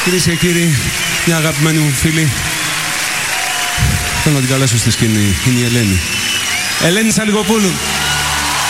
Κυρίες και κύριοι, μια αγαπημένη μου φίλη, θέλω να την καλέσω στη σκηνή. Είναι η Ελένη. Ελένη Σαλικοπούλου.